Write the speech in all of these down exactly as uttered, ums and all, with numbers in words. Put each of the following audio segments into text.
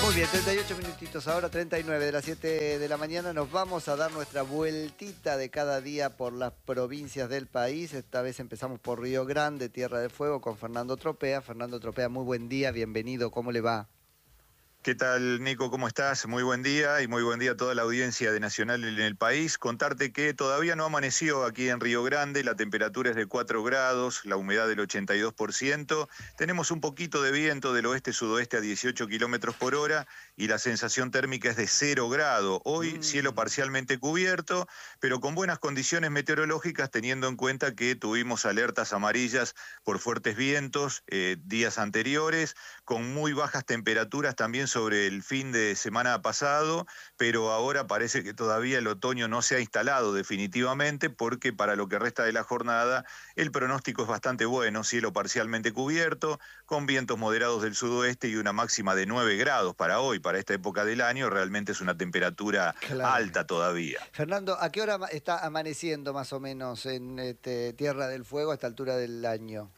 Muy bien, treinta y ocho minutitos, ahora treinta y nueve de las siete de la mañana. Nos vamos a dar nuestra vueltita de cada día por las provincias del país. Esta vez empezamos por Río Grande, Tierra del Fuego, con Fernando Tropea. Fernando Tropea, muy buen día, bienvenido, ¿cómo le va? ¿Qué tal, Nico? ¿Cómo estás? Muy buen día y muy buen día a toda la audiencia de Nacional en el país. Contarte que todavía no amaneció aquí en Río Grande, la temperatura es de cuatro grados, la humedad del ochenta y dos por ciento, tenemos un poquito de viento del oeste-sudoeste a dieciocho kilómetros por hora y la sensación térmica es de cero grado. Hoy Mm. cielo parcialmente cubierto, pero con buenas condiciones meteorológicas, teniendo en cuenta que tuvimos alertas amarillas por fuertes vientos eh, días anteriores, con muy bajas temperaturas también sobre el fin de semana pasado, pero ahora parece que todavía el otoño no se ha instalado definitivamente, porque para lo que resta de la jornada el pronóstico es bastante bueno, cielo parcialmente cubierto, con vientos moderados del sudoeste y una máxima de nueve grados para hoy, para esta época del año. Realmente es una temperatura Claro. alta todavía. Fernando, ¿a qué hora está amaneciendo más o menos en este, Tierra del Fuego a esta altura del año?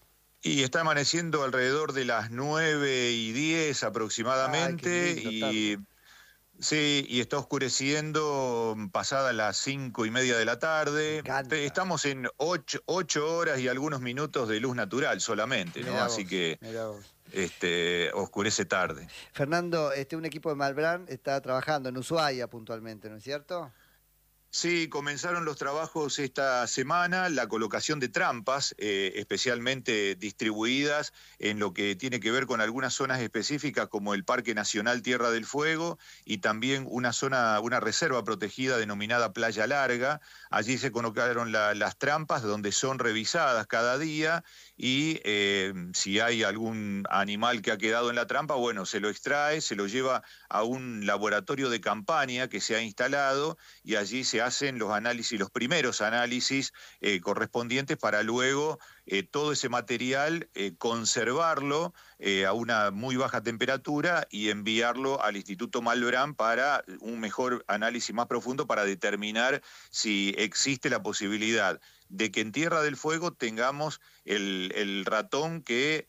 Y está amaneciendo alrededor de las nueve y diez aproximadamente. Ay, qué lindo, y tarde. Sí, y está oscureciendo pasadas las cinco y media de la Me tarde. encanta. Estamos en ocho, ocho horas y algunos minutos de luz natural solamente, ¿no? Mirá Así vos, que mirá vos. este, oscurece tarde. Fernando, este, un equipo de Malbrán está trabajando en Ushuaia puntualmente, ¿no es cierto? Sí, comenzaron los trabajos esta semana, la colocación de trampas, eh, especialmente distribuidas en lo que tiene que ver con algunas zonas específicas como el Parque Nacional Tierra del Fuego y también una zona, una reserva protegida denominada Playa Larga. Allí se colocaron la, las trampas donde son revisadas cada día y eh, si hay algún animal que ha quedado en la trampa, bueno, se lo extrae, se lo lleva a un laboratorio de campaña que se ha instalado y allí se hacen los análisis, los primeros análisis eh, correspondientes para luego eh, todo ese material eh, conservarlo eh, a una muy baja temperatura y enviarlo al Instituto Malbrán para un mejor análisis más profundo para determinar si existe la posibilidad de que en Tierra del Fuego tengamos el, el ratón que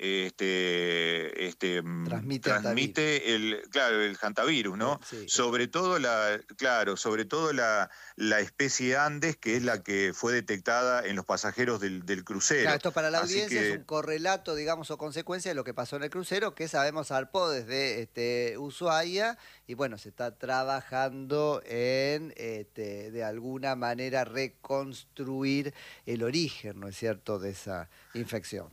este, este, Transmite transmite el, claro, el hantavirus, ¿no? Sí. Sobre todo la, claro, sobre todo la, la especie Andes, que es la que fue detectada en los pasajeros del, del crucero. Claro, esto para la Así audiencia es que un correlato, digamos, o consecuencia de lo que pasó en el crucero, que sabemos zarpó desde este, Ushuaia, y bueno, se está trabajando en, este, de alguna manera, reconstruir el origen, ¿no es cierto?, de esa infección.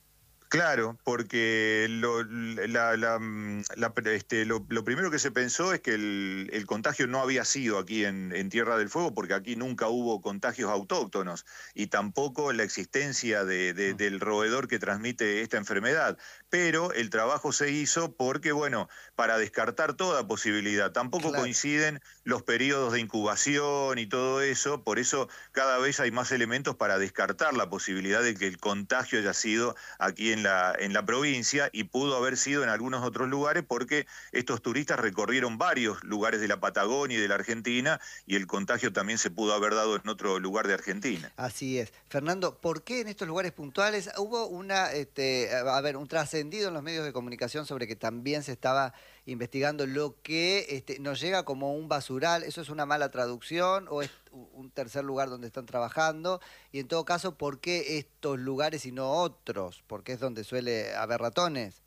claro, porque lo, la, la, la, este, lo, lo primero que se pensó es que el, el contagio no había sido aquí en, en Tierra del Fuego, porque aquí nunca hubo contagios autóctonos y tampoco la existencia de, de, del roedor que transmite esta enfermedad. Pero el trabajo se hizo porque, bueno, para descartar toda posibilidad. Tampoco Claro. coinciden los periodos de incubación y todo eso, por eso cada vez hay más elementos para descartar la posibilidad de que el contagio haya sido aquí en En la, en la provincia y pudo haber sido en algunos otros lugares porque estos turistas recorrieron varios lugares de la Patagonia y de la Argentina y el contagio también se pudo haber dado en otro lugar de Argentina. Así es. Fernando, ¿por qué en estos lugares puntuales hubo una, este, a ver, un trascendido en los medios de comunicación sobre que también se estaba investigando lo que este, nos llega como un basural? ¿Eso es una mala traducción o es un tercer lugar donde están trabajando? Y en todo caso, ¿por qué estos lugares y no otros? Porque es donde suele haber ratones.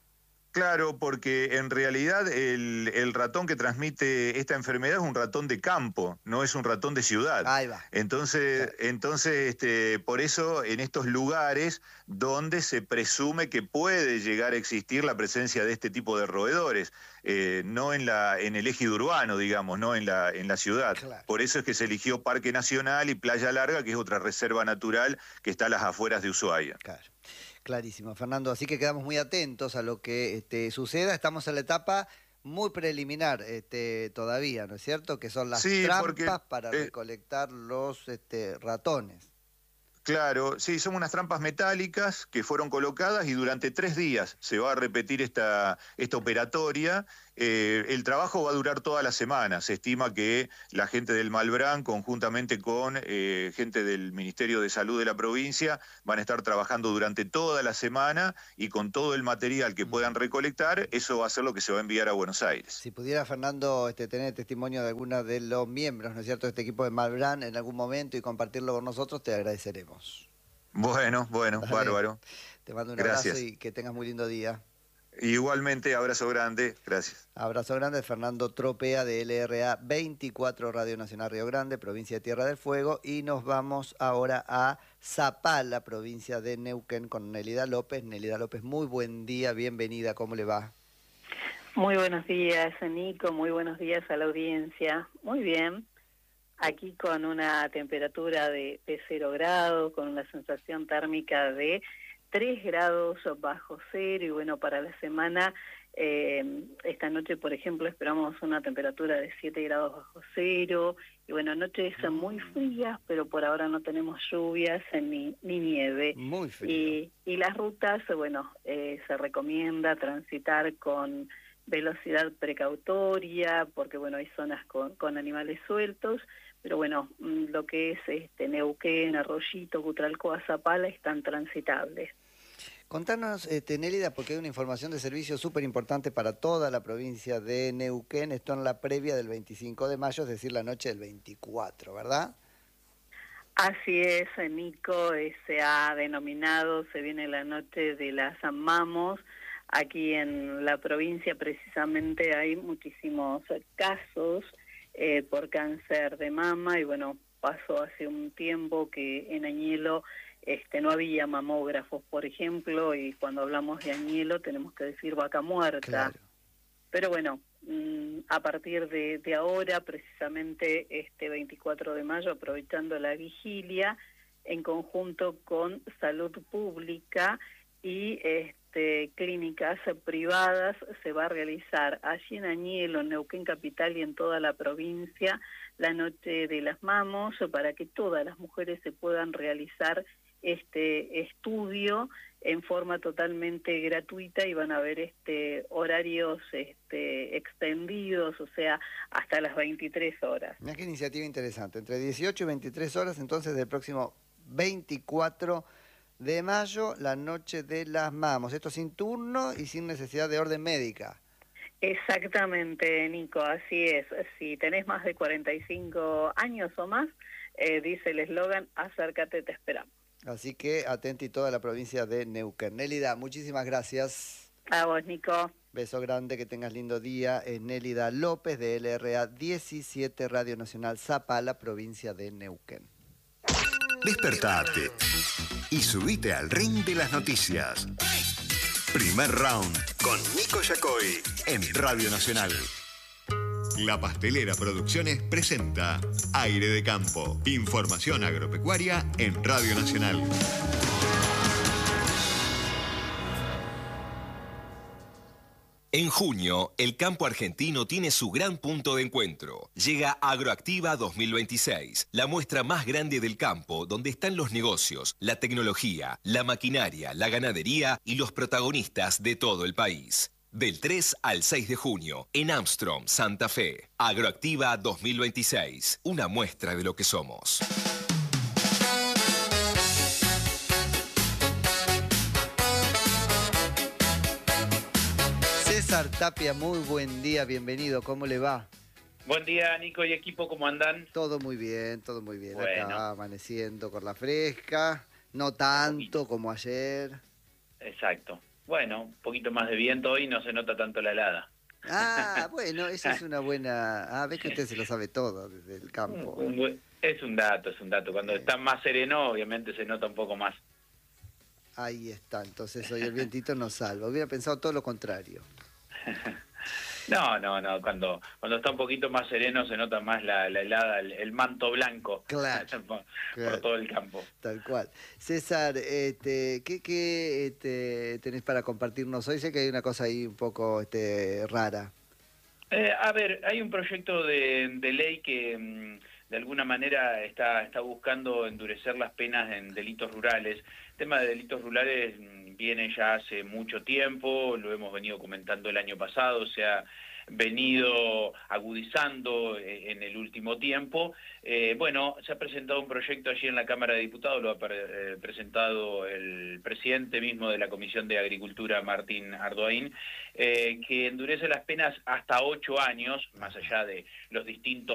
Claro, porque en realidad el, el ratón que transmite esta enfermedad es un ratón de campo, no es un ratón de ciudad. Ahí va. Entonces, Claro. entonces este, por eso en estos lugares donde se presume que puede llegar a existir la presencia de este tipo de roedores, eh, no en, la, en el ejido urbano, digamos, no en la, en la ciudad. Claro. Por eso es que se eligió Parque Nacional y Playa Larga, que es otra reserva natural que está a las afueras de Ushuaia. Claro. Clarísimo, Fernando. Así que quedamos muy atentos a lo que este, suceda. Estamos en la etapa muy preliminar este, todavía, ¿no es cierto? Que son las Sí, trampas porque para eh, recolectar los este, ratones. Claro, sí, son unas trampas metálicas que fueron colocadas y durante tres días se va a repetir esta, esta operatoria. Eh, el trabajo va a durar toda la semana. Se estima que la gente del Malbrán, conjuntamente con eh, gente del Ministerio de Salud de la provincia, van a estar trabajando durante toda la semana y con todo el material que puedan recolectar, eso va a ser lo que se va a enviar a Buenos Aires. Si pudiera, Fernando, este, tener testimonio de alguno de los miembros, ¿no es cierto?, de este equipo de Malbrán en algún momento y compartirlo con nosotros, te agradeceremos. Bueno, bueno, Dale. Bárbaro. Te mando un Gracias. abrazo y que tengas muy lindo día. Igualmente, abrazo grande, gracias. Abrazo grande, Fernando Tropea de L R A veinticuatro, Radio Nacional Río Grande, provincia de Tierra del Fuego, y nos vamos ahora a Zapala, provincia de Neuquén, con Nelida López. Nelida López, muy buen día, bienvenida, ¿cómo le va? Muy buenos días, Nico, muy buenos días a la audiencia. Muy bien, aquí con una temperatura de, de cero grados, con una sensación térmica de tres grados bajo cero, y bueno, para la semana, eh, esta noche, por ejemplo, esperamos una temperatura de siete grados bajo cero, y bueno, noches muy frías, pero por ahora no tenemos lluvias ni, ni nieve. Muy frío. Y, y las rutas, bueno, eh, se recomienda transitar con velocidad precautoria, porque bueno, hay zonas con, con animales sueltos, pero bueno, lo que es este Neuquén, Arroyito, Cutralcó, Zapala están transitables. Contanos, este, Nélida, porque hay una información de servicio súper importante para toda la provincia de Neuquén. Esto en la previa del veinticinco de mayo, es decir, la noche del veinticuatro, ¿verdad? Así es, Nico, se ha denominado, se viene la noche de las Mamos. Aquí en la provincia precisamente hay muchísimos casos eh, por cáncer de mama, y bueno, pasó hace un tiempo que en Añelo este, no había mamógrafos, por ejemplo, y cuando hablamos de Añelo tenemos que decir vaca muerta. Claro. Pero bueno, mmm, a partir de, de ahora, precisamente este veinticuatro de mayo, aprovechando la vigilia, en conjunto con Salud Pública y este, clínicas privadas, se va a realizar allí en Añelo, en Neuquén Capital y en toda la provincia, la Noche de las Mamos, para que todas las mujeres se puedan realizar este estudio en forma totalmente gratuita, y van a haber este horarios este extendidos, o sea, hasta las veintitrés horas. Mira qué iniciativa interesante, entre dieciocho y veintitrés horas, entonces del próximo veinticuatro de mayo, la Noche de las Mamos. Esto sin turno y sin necesidad de orden médica. Exactamente, Nico, así es. Si tenés más de cuarenta y cinco años o más, eh, dice el eslogan, acércate, te esperamos. Así que atenti toda la provincia de Neuquén. Nélida, muchísimas gracias. A vos, Nico. Beso grande, que tengas lindo día. Es Nélida López de L R A diecisiete, Radio Nacional Zapala, provincia de Neuquén. Despertate y subite al ring de las noticias. Primer round con Nico Yacoy en Radio Nacional. La Pastelera Producciones presenta Aire de Campo. Información agropecuaria en Radio Nacional. En junio, el campo argentino tiene su gran punto de encuentro. Llega Agroactiva dos mil veintiséis, la muestra más grande del campo, donde están los negocios, la tecnología, la maquinaria, la ganadería y los protagonistas de todo el país. Del tres al seis de junio, en Armstrong, Santa Fe. Agroactiva dos mil veintiséis, una muestra de lo que somos. César Tapia, muy buen día, bienvenido, ¿cómo le va? Buen día, Nico y equipo, ¿cómo andan? Todo muy bien, todo muy bien. Bueno. Acá amaneciendo con la fresca, no tanto como ayer. Exacto. Bueno, un poquito más de viento hoy, no se nota tanto la helada. Ah, bueno, eso es una buena... Ah, ves que usted se lo sabe todo desde el campo. Un buen- Es un dato, es un dato. Cuando Eh. está más sereno, obviamente se nota un poco más. Ahí está, entonces hoy el vientito nos salva. Hubiera pensado todo lo contrario. No, no, no. Cuando cuando está un poquito más sereno se nota más la, la helada, el, el manto blanco. Claro, por, claro. por todo el campo. Tal cual. César, este, ¿qué, qué este, tenés para compartirnos hoy? Sé que hay una cosa ahí un poco este, rara. Eh, a ver, hay un proyecto de, de ley que... mm, de alguna manera está, está buscando endurecer las penas en delitos rurales. El tema de delitos rurales viene ya hace mucho tiempo, lo hemos venido comentando el año pasado, se ha venido agudizando en el último tiempo. Eh, bueno, se ha presentado un proyecto allí en la Cámara de Diputados, lo ha pre eh, presentado el presidente mismo de la Comisión de Agricultura, Martín Ardoin, eh, que endurece las penas hasta ocho años, más allá de los distintos